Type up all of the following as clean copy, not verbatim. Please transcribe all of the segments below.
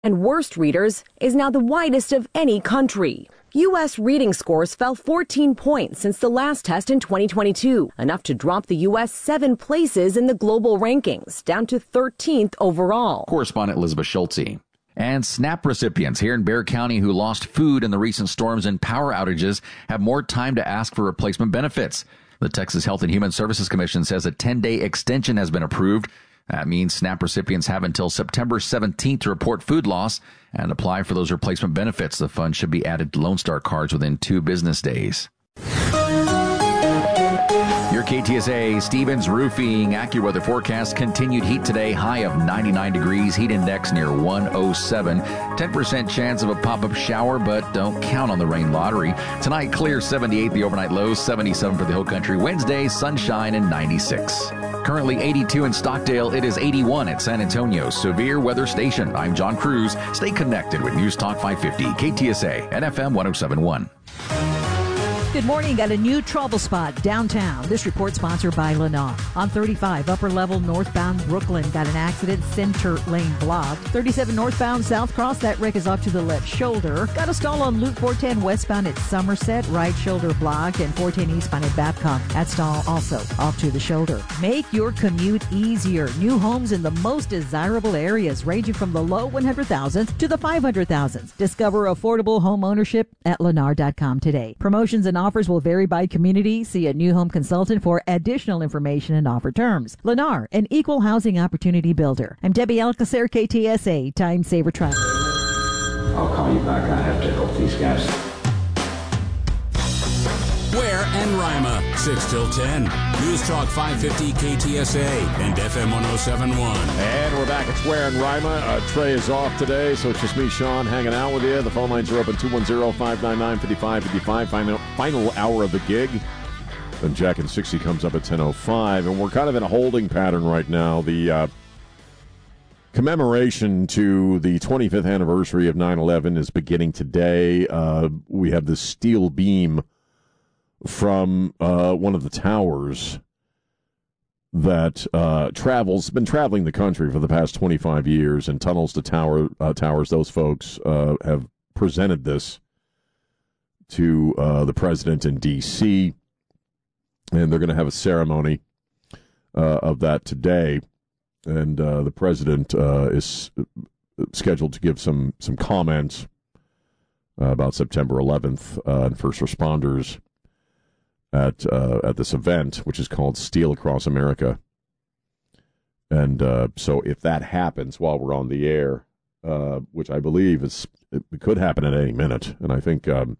and worst readers is now the widest of any country. U.S. reading scores fell 14 points since the last test in 2022, enough to drop the U.S. 7 places in the global rankings, down to 13th overall. Correspondent Elizabeth Schultze. And SNAP recipients here in Bexar County who lost food in the recent storms and power outages have more time to ask for replacement benefits. The Texas Health and Human Services Commission says a 10-day extension has been approved. That means SNAP recipients have until September 17th to report food loss and apply for those replacement benefits. The fund should be added to Lone Star cards within 2 business days. Your KTSA Stevens Roofing AccuWeather forecast. Continued heat today, high of 99 degrees, heat index near 107. 10% chance of a pop-up shower, but don't count on the rain lottery. Tonight, clear 78, the overnight low, 77 for the whole country. Wednesday, sunshine and 96. Currently 82 in Stockdale. It is 81 at San Antonio Severe Weather Station. I'm John Cruz. Stay connected with News Talk 550, KTSA, and FM 1071. Good morning. Got a new trouble spot downtown. This report sponsored by Lennar. On 35, upper level northbound Brooklyn. Got an accident, center lane blocked. 37 northbound South Cross. That wreck is off to the left shoulder. Got a stall on Loop 410 westbound at Somerset. Right shoulder blocked. And 410 eastbound at Babcock. That stall also off to the shoulder. Make your commute easier. New homes in the most desirable areas, ranging from the low 100,000s to the 500,000s. Discover affordable home ownership at Lennar.com today. Promotions and offers will vary by community. See a new home consultant for additional information and offer terms. Lennar, an equal housing opportunity builder. I'm Debbie Alcacer, KTSA, Time Saver Traffic. I'll call you back. I have to help these guys. Ware and Rima, 6 till 10. News Talk 550 KTSA and FM 1071. And we're back. It's Ware and Rima. Trey is off today, so it's just me, Sean, hanging out with you. The phone lines are open 210-599-5555. Final hour of the gig. Then Jack and 60 comes up at 10:05. And we're kind of in a holding pattern right now. The commemoration to the 25th anniversary of 9/11 is beginning today. We have this steel beam from one of the towers that been traveling the country for the past 25 years, and Tunnels to Towers, those folks have presented this to the president in D.C., and they're going to have a ceremony of that today, and the president is scheduled to give some comments about September 11th and first responders at this event, which is called Steel Across America. And so if that happens while we're on the air, which I believe it could happen at any minute, and I think it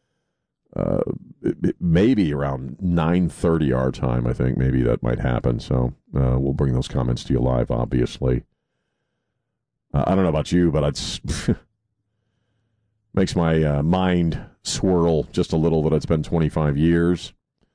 may be around 9:30 our time, I think maybe that might happen. So we'll bring those comments to you live, obviously. I don't know about you, but it's makes my mind swirl just a little that it's been 25 years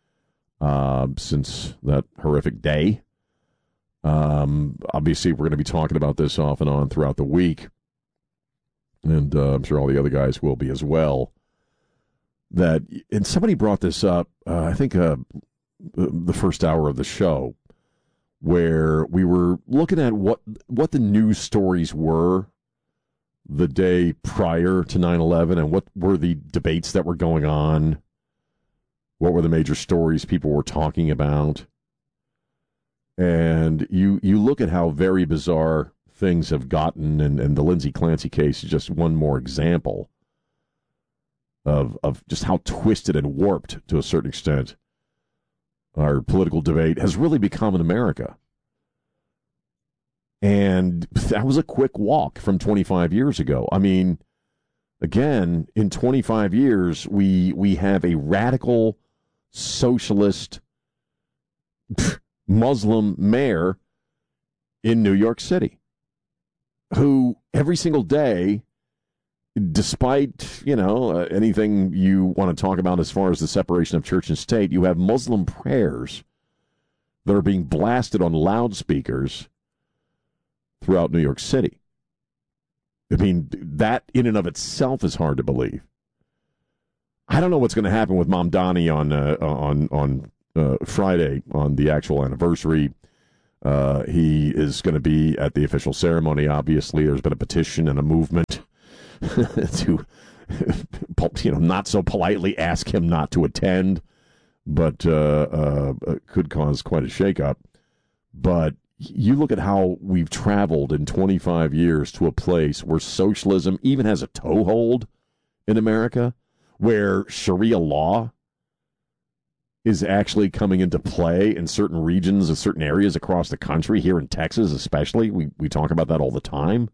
since that horrific day. Obviously, we're going to be talking about this off and on throughout the week, and I'm sure all the other guys will be as well. And somebody brought this up, I think the first hour of the show, where we were looking at what the news stories were the day prior to 9/11 and what were the debates that were going on. What were the major stories people were talking about? And you look at how very bizarre things have gotten, and the Lindsay Clancy case is just one more example of just how twisted and warped, to a certain extent, our political debate has really become in America. And that was a quick walk from 25 years ago. I mean, again, in 25 years, we have a radical socialist Muslim mayor in New York City who every single day, despite, anything you want to talk about as far as the separation of church and state, you have Muslim prayers that are being blasted on loudspeakers throughout New York City. I mean, that in and of itself is hard to believe. I don't know what's going to happen with Mamdani on Friday, on the actual anniversary. He is going to be at the official ceremony, obviously. There's been a petition and a movement to, not so politely ask him not to attend, but could cause quite a shakeup. But you look at how we've traveled in 25 years to a place where socialism even has a toehold in America, where Sharia law is actually coming into play in certain regions and certain areas across the country, here in Texas especially. We talk about that all the time.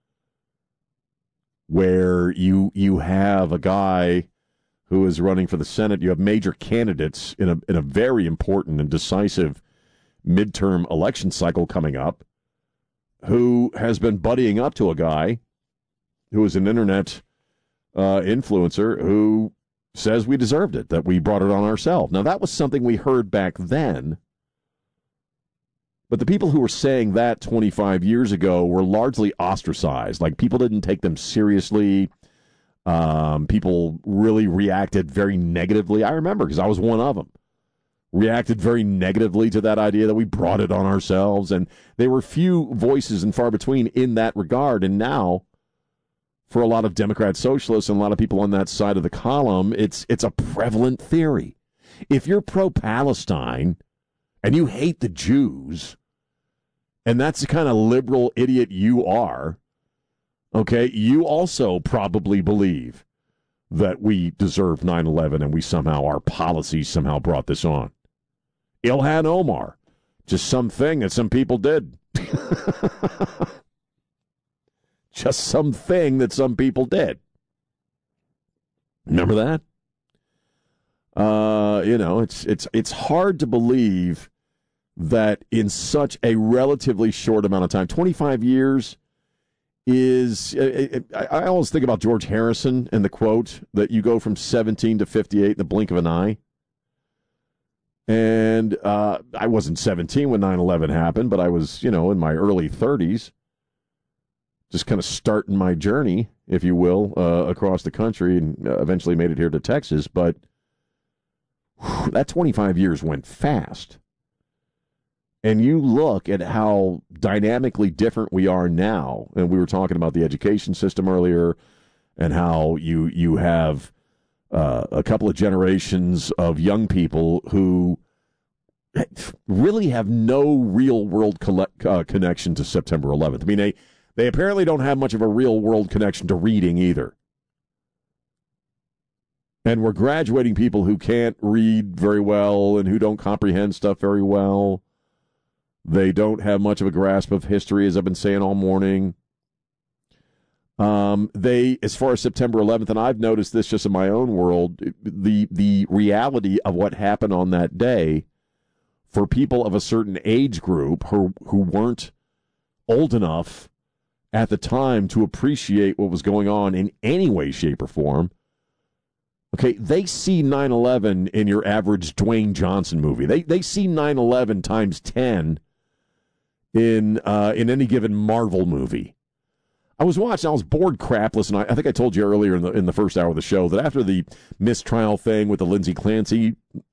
Where you have a guy who is running for the Senate, you have major candidates in a very important and decisive midterm election cycle coming up, who has been buddying up to a guy who is an internet influencer who says we deserved it, that we brought it on ourselves. Now, that was something we heard back then, but the people who were saying that 25 years ago were largely ostracized. Like, people didn't take them seriously. People really reacted very negatively. I remember, because I was one of them. Reacted very negatively to that idea that we brought it on ourselves, and there were few voices and far between in that regard. And now, for a lot of Democrat socialists and a lot of people on that side of the column, it's a prevalent theory. If you're pro-Palestine and you hate the Jews, and that's the kind of liberal idiot you are, okay, you also probably believe that we deserve 9/11 and our policies somehow brought this on. Ilhan Omar, just something that some people did. Just something that some people did. Remember that? It's hard to believe that in such a relatively short amount of time, 25 years is, I always think about George Harrison and the quote that you go from 17 to 58 in the blink of an eye. And I wasn't 17 when 9/11 happened, but I was, in my early 30s. Just kind of starting my journey, if you will, across the country, and eventually made it here to Texas. But that 25 years went fast. And you look at how dynamically different we are now, and we were talking about the education system earlier, and how you have a couple of generations of young people who really have no real-world connection to September 11th. I mean, They apparently don't have much of a real-world connection to reading either. And we're graduating people who can't read very well and who don't comprehend stuff very well. They don't have much of a grasp of history, as I've been saying all morning. As far as September 11th, and I've noticed this just in my own world, the reality of what happened on that day for people of a certain age group who weren't old enough at the time to appreciate what was going on in any way, shape, or form. Okay, they see 9/11 in your average Dwayne Johnson movie. They see 9/11 times 10 in any given Marvel movie. I was bored crap. Listen, I think I told you earlier in the first hour of the show that after the mistrial thing with the Lindsey Clancy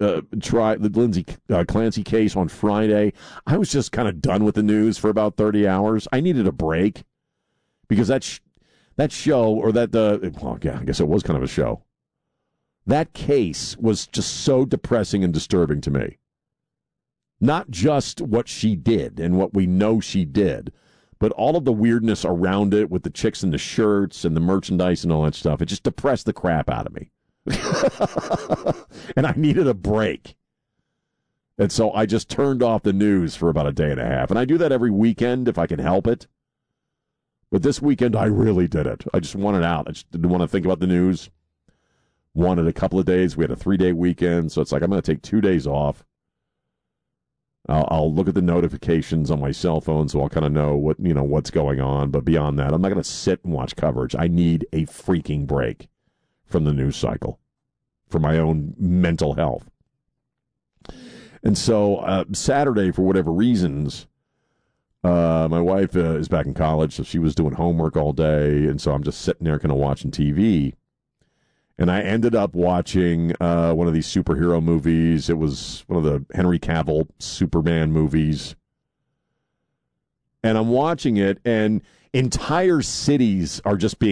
Clancy case on Friday, I was just kind of done with the news for about 30 hours. I needed a break because that show, or I guess it was kind of a show. That case was just so depressing and disturbing to me. Not just what she did and what we know she did, but all of the weirdness around it with the chicks in the shirts and the merchandise and all that stuff. It just depressed the crap out of me. And I needed a break. And so I just turned off the news for about a day and a half. And I do that every weekend if I can help it. But this weekend, I really did it. I just wanted out. I just didn't want to think about the news. Wanted a couple of days. We had a 3-day weekend. So it's like, I'm going to take 2 days off. I'll look at the notifications on my cell phone, so I'll kind of know what's going on. But beyond that, I'm not going to sit and watch coverage. I need a freaking break from the news cycle for my own mental health. And so Saturday, for whatever reasons, my wife is back in college, so she was doing homework all day, and so I'm just sitting there kind of watching TV. And I ended up watching one of these superhero movies. It was one of the Henry Cavill Superman movies. and I'm watching it, and entire cities are just being